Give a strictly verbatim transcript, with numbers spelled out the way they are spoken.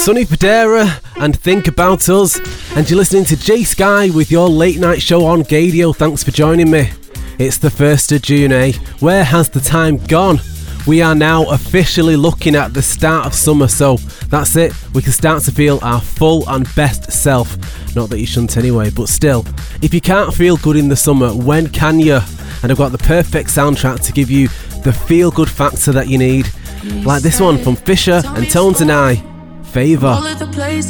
Sonny Fodera and Think About Us, and you're listening to Jay Sky with your late night show on Gadio. Thanks for joining me. It's the first of June, eh? Where has the time gone? We are now officially looking at the start of summer, so that's it. We can start to feel our full and best self. Not that you shouldn't anyway, but still, if you can't feel good in the summer, when can you? And I've got the perfect soundtrack to give you the feel-good factor that you need. Like this one from Fisher and Tones and I, Favour.